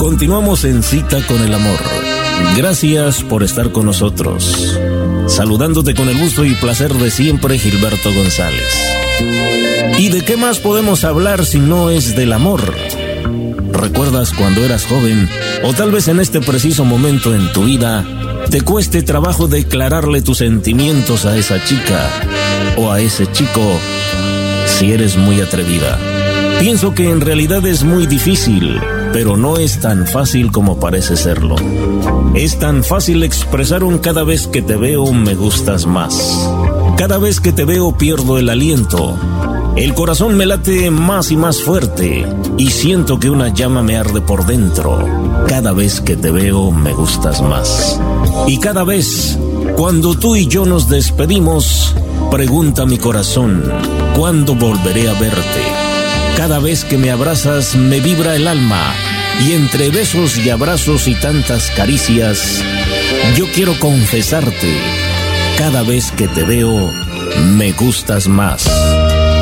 Continuamos en Cita con el Amor. Gracias por estar con nosotros. Saludándote con el gusto y placer de siempre, Gilberto González. ¿Y de qué más podemos hablar si no es del amor? ¿Recuerdas cuando eras joven, o tal vez en este preciso momento en tu vida, te cueste trabajo declararle tus sentimientos a esa chica o a ese chico si eres muy atrevida? Pienso que en realidad es muy difícil, pero no es tan fácil como parece serlo. Es tan fácil expresar un cada vez que te veo me gustas más. Cada vez que te veo pierdo el aliento. El corazón me late más y más fuerte y siento que una llama me arde por dentro. Cada vez que te veo me gustas más. Y cada vez, cuando tú y yo nos despedimos, pregunta mi corazón, ¿cuándo volveré a verte? Cada vez que me abrazas me vibra el alma y entre besos y abrazos y tantas caricias, yo quiero confesarte, cada vez que te veo me gustas más.